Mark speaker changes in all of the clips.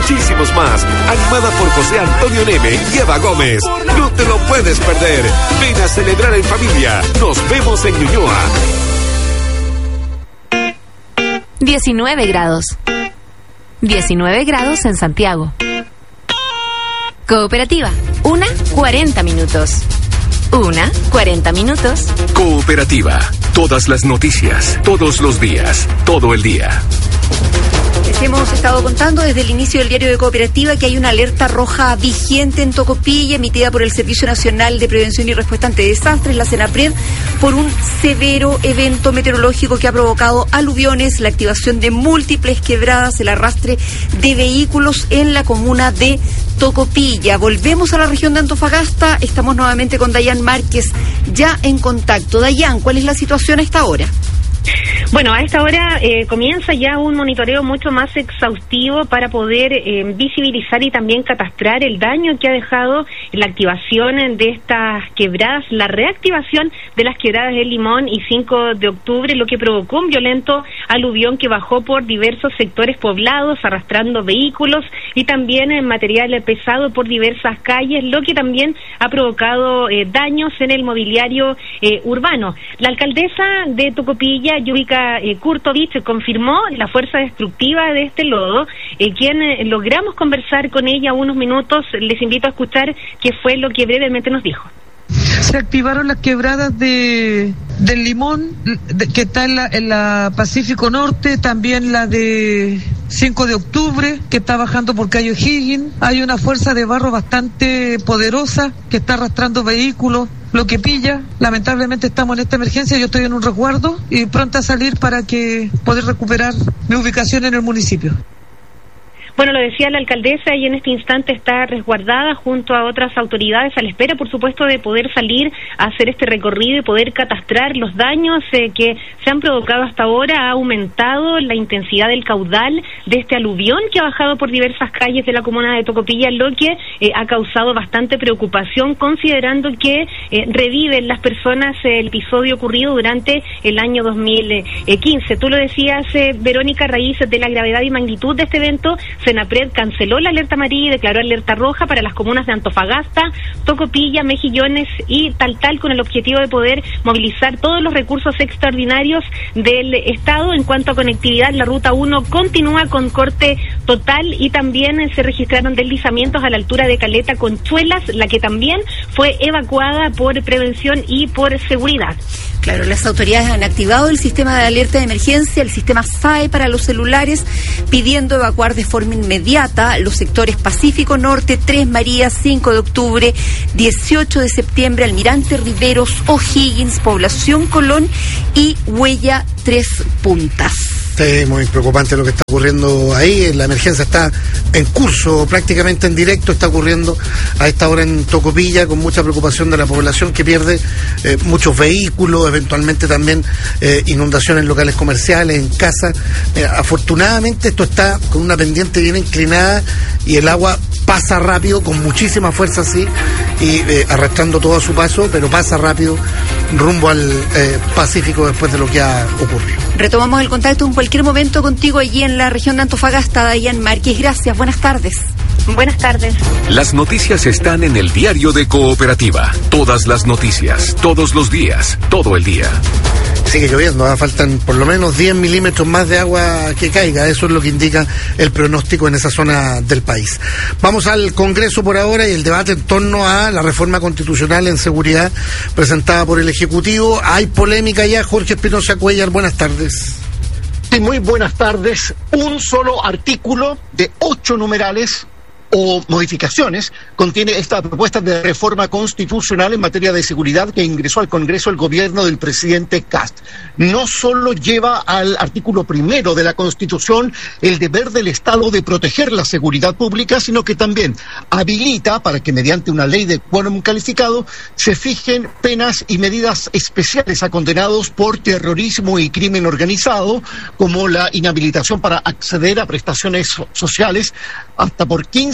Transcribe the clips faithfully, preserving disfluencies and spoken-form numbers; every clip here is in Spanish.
Speaker 1: muchísimos más. Animada por José Antonio Neme y Eva Gómez. No te lo puedes perder. Ven a celebrar en familia. Nos vemos en Ñuñoa.
Speaker 2: diecinueve grados. diecinueve grados en Santiago. Cooperativa, una cuarenta minutos. Una cuarenta minutos.
Speaker 1: Cooperativa, todas las noticias, todos los días, todo el día.
Speaker 3: Les hemos estado contando desde el inicio del diario de Cooperativa que hay una alerta roja vigente en Tocopilla, emitida por el Servicio Nacional de Prevención y Respuesta ante Desastres, la Senapred, por un severo evento meteorológico que ha provocado aluviones, la activación de múltiples quebradas, el arrastre de vehículos en la comuna de Tocopilla. Volvemos a la región de Antofagasta, estamos nuevamente con Dayan Márquez, ya en contacto. Dayan, ¿cuál es la situación a esta hora?
Speaker 4: Bueno, a esta hora eh, comienza ya un monitoreo mucho más exhaustivo para poder eh, visibilizar y también catastrar el daño que ha dejado la activación de estas quebradas, la reactivación de las quebradas del Limón y cinco de octubre, lo que provocó un violento aluvión que bajó por diversos sectores poblados, arrastrando vehículos y también eh, material pesado por diversas calles, lo que también ha provocado eh, daños en el mobiliario eh, urbano. La alcaldesa de Tocopilla, Yurika eh, Kurtovich, confirmó la fuerza destructiva de este lodo, eh, quien eh, logramos conversar con ella unos minutos. Les invito a escuchar qué fue lo que brevemente nos dijo.
Speaker 5: Se activaron las quebradas de del Limón, de, que está en la, en la Pacífico Norte, también la de cinco de octubre, que está bajando por Cayo Higgins. Hay una fuerza de barro bastante poderosa que está arrastrando vehículos, lo que pilla. Lamentablemente estamos en esta emergencia, yo estoy en un resguardo y pronta a salir para que poder recuperar mi ubicación en el municipio.
Speaker 4: Bueno, lo decía la alcaldesa y en este instante está resguardada junto a otras autoridades a la espera, por supuesto, de poder salir a hacer este recorrido y poder catastrar los daños eh, que se han provocado hasta ahora. Ha aumentado la intensidad del caudal de este aluvión que ha bajado por diversas calles de la comuna de Tocopilla, lo que eh, ha causado bastante preocupación, considerando que eh, reviven las personas eh, el episodio ocurrido durante el año dos mil quince. Tú lo decías, eh, Verónica, a raíz de la gravedad y magnitud de este evento, Senapred canceló la alerta amarilla y declaró alerta roja para las comunas de Antofagasta, Tocopilla, Mejillones y Taltal, con el objetivo de poder movilizar todos los recursos extraordinarios del Estado. En cuanto a conectividad, la ruta uno continúa con corte total y también eh, se registraron deslizamientos a la altura de Caleta Conchuelas, la que también fue evacuada por prevención y por seguridad.
Speaker 3: Claro, las autoridades han activado el sistema de alerta de emergencia, el sistema S A E para los celulares, pidiendo evacuar de forma inmediata los sectores Pacífico Norte, Tres Marías, cinco de octubre, dieciocho de septiembre, Almirante Riveros, O'Higgins, Población Colón y Huella Tres Puntas.
Speaker 6: Sí, muy preocupante lo que está ocurriendo ahí. La emergencia está en curso, prácticamente en directo está ocurriendo a esta hora en Tocopilla, con mucha preocupación de la población que pierde eh, muchos vehículos, eventualmente también eh, inundaciones en locales comerciales, en casas. Eh, afortunadamente esto está con una pendiente bien inclinada y el agua pasa rápido, con muchísima fuerza, sí, y eh, arrastrando todo a su paso, pero pasa rápido rumbo al eh, Pacífico después de lo que ha ocurrido.
Speaker 3: Retomamos el contacto en cualquier momento contigo allí en la región de Antofagasta. Dayan Márquez, gracias, buenas tardes.
Speaker 4: Buenas tardes.
Speaker 1: Las noticias están en el diario de Cooperativa. Todas las noticias, todos los días, todo el día.
Speaker 6: Sigue lloviendo, ¿eh? Faltan por lo menos diez milímetros más de agua que caiga, eso es lo que indica el pronóstico en esa zona del país. Vamos al Congreso por ahora y el debate en torno a la reforma constitucional en seguridad presentada por el Ejecutivo. Hay polémica ya, Jorge Espinosa Cuellar, buenas tardes.
Speaker 7: Sí, muy buenas tardes. Un solo artículo de ocho numerales o modificaciones contiene esta propuesta de reforma constitucional en materia de seguridad que ingresó al Congreso el gobierno del presidente Kast. No solo lleva al artículo primero de la Constitución el deber del Estado de proteger la seguridad pública, sino que también habilita para que mediante una ley de quórum calificado se fijen penas y medidas especiales a condenados por terrorismo y crimen organizado, como la inhabilitación para acceder a prestaciones sociales hasta por quince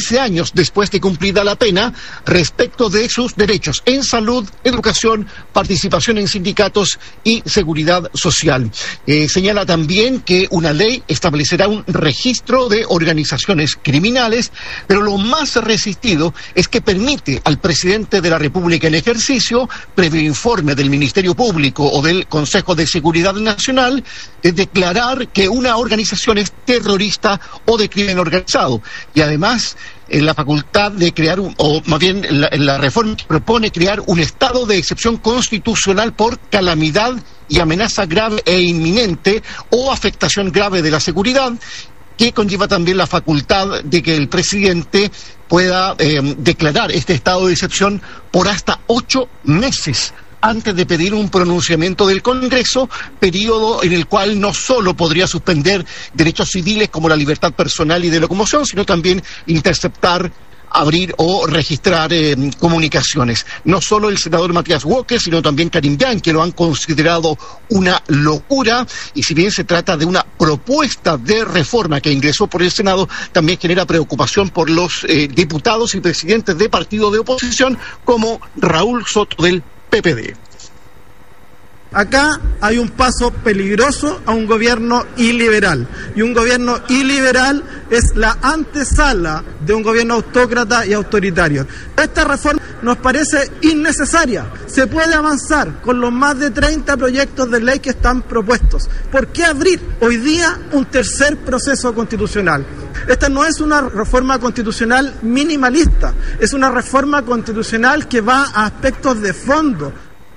Speaker 7: quince años después de cumplida la pena respecto de sus derechos en salud, educación, participación en sindicatos y seguridad social. Eh, señala también que una ley establecerá un registro de organizaciones criminales, pero lo más resistido es que permite al presidente de la República en ejercicio, previo informe del Ministerio Público o del Consejo de Seguridad Nacional, de declarar que una organización es terrorista o de crimen organizado. Y además, en la facultad de crear, un, o más bien la, la reforma propone crear un estado de excepción constitucional por calamidad y amenaza grave e inminente o afectación grave de la seguridad, que conlleva también la facultad de que el presidente pueda eh, declarar este estado de excepción por hasta ocho meses antes de pedir un pronunciamiento del Congreso, periodo en el cual no solo podría suspender derechos civiles como la libertad personal y de locomoción, sino también interceptar, abrir o registrar eh, comunicaciones. No solo el senador Matías Walker, sino también Karim Bian, que lo han considerado una locura, y si bien se trata de una propuesta de reforma que ingresó por el Senado, también genera preocupación por los eh, diputados y presidentes de partidos de oposición como Raúl Soto del P P D.
Speaker 8: Acá hay un paso peligroso a un gobierno iliberal, y un gobierno iliberal es la antesala de un gobierno autócrata y autoritario. Esta reforma nos parece innecesaria. Se puede avanzar con los más de treinta proyectos de ley que están propuestos. ¿Por qué abrir hoy día un tercer proceso constitucional? Esta no es una reforma constitucional minimalista, es una reforma constitucional que va a aspectos de fondo.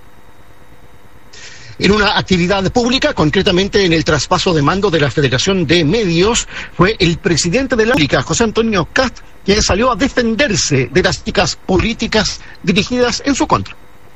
Speaker 7: En una actividad pública, concretamente en el traspaso de mando de la Federación de Medios, fue el presidente de la República, José Antonio Kast, quien salió a defenderse de las críticas políticas dirigidas en su contra.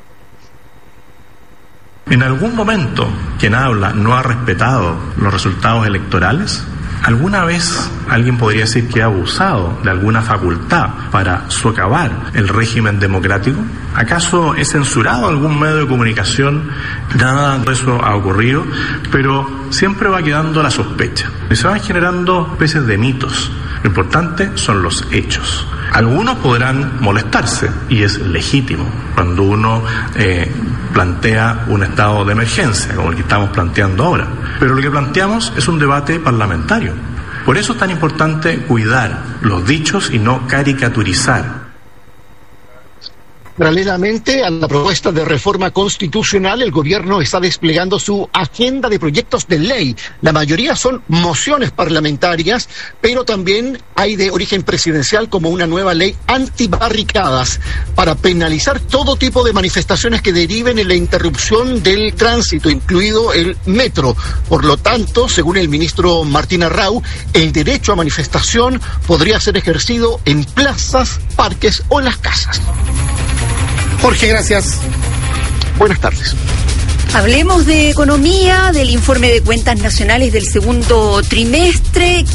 Speaker 9: ¿En algún momento quien habla no ha respetado los resultados electorales? ¿Alguna vez alguien podría decir que ha abusado de alguna facultad para socavar el régimen democrático? ¿Acaso he censurado algún medio de comunicación? Nada de eso ha ocurrido, pero siempre va quedando la sospecha. Y se van generando especies de mitos. Lo importante son los hechos. Algunos podrán molestarse, y es legítimo, cuando uno eh, plantea un estado de emergencia, como el que estamos planteando ahora. Pero lo que planteamos es un debate parlamentario. Por eso es tan importante cuidar los dichos y no caricaturizar.
Speaker 7: Paralelamente a la propuesta de reforma constitucional, el gobierno está desplegando su agenda de proyectos de ley. La mayoría son mociones parlamentarias, pero también hay de origen presidencial, como una nueva ley antibarricadas para penalizar todo tipo de manifestaciones que deriven en la interrupción del tránsito, incluido el metro. Por lo tanto, según el ministro Martín Arrau, el derecho a manifestación podría ser ejercido en plazas, parques o en las casas.
Speaker 6: Jorge, gracias.
Speaker 7: Buenas tardes.
Speaker 3: Hablemos de economía, del informe de cuentas nacionales del segundo trimestre.